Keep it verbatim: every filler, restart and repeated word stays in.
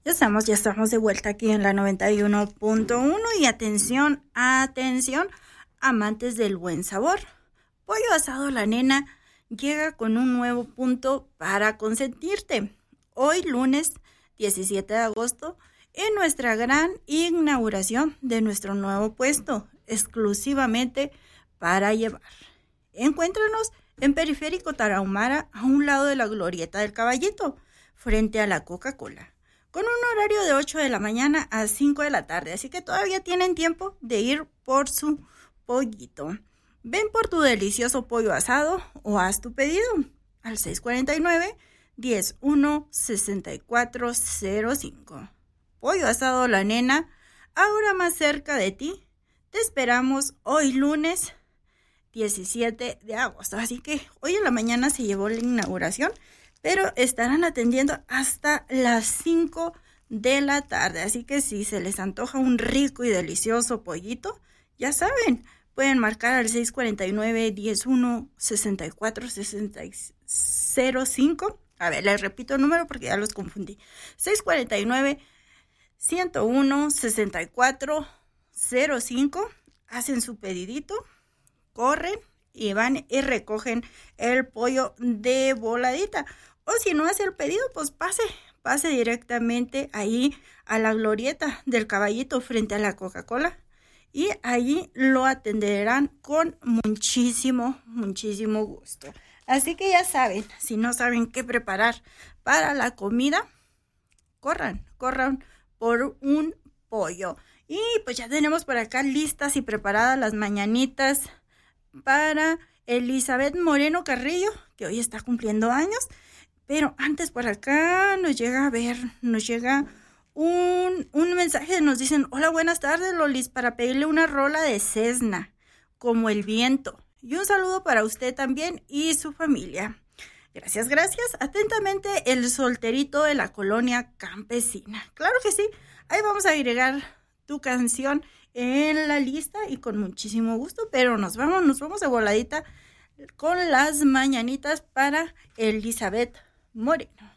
Ya estamos, ya estamos de vuelta aquí en la noventa y uno punto uno y atención, atención, amantes del buen sabor. Pollo Asado La Nena llega con un nuevo punto para consentirte. Hoy lunes diecisiete de agosto, en nuestra gran inauguración de nuestro nuevo puesto, exclusivamente para llevar. Encuéntranos en Periférico Tarahumara, a un lado de la Glorieta del Caballito, frente a la Coca-Cola, con un horario de ocho de la mañana a cinco de la tarde, así que todavía tienen tiempo de ir por su pollito. Ven por tu delicioso pollo asado o haz tu pedido al seis cuatro nueve, uno cero uno, seis cuatro cero cinco. Pollo Asado La Nena, ahora más cerca de ti. Te esperamos hoy lunes diecisiete de agosto, así que hoy en la mañana se llevó la inauguración, pero estarán atendiendo hasta las cinco de la tarde. Así que si se les antoja un rico y delicioso pollito, ya saben, pueden marcar al seis cuatro nueve, uno cero uno, seis cuatro cero cinco. A ver, les repito el número porque ya los confundí. seis cuatro nueve, uno cero uno, seis cuatro cero cinco. Hacen su pedidito, corren y van y recogen el pollo de voladita. O si no hace el pedido, pues pase, pase directamente ahí a la Glorieta del Caballito frente a la Coca-Cola y allí lo atenderán con muchísimo, muchísimo gusto. Así que ya saben, si no saben qué preparar para la comida, corran, corran por un pollo. Y pues ya tenemos por acá listas y preparadas las mañanitas para Elizabeth Moreno Carrillo, que hoy está cumpliendo años. Pero antes por acá nos llega a ver, nos llega un, un mensaje, nos dicen: hola, buenas tardes, Lolis, para pedirle una rola de Cessna, Como el Viento. Y un saludo para usted también y su familia. Gracias, gracias. Atentamente, el solterito de la colonia campesina. Claro que sí, ahí vamos a agregar tu canción en la lista y con muchísimo gusto, pero nos vamos, nos vamos de voladita con las mañanitas para Elizabeth Moreno.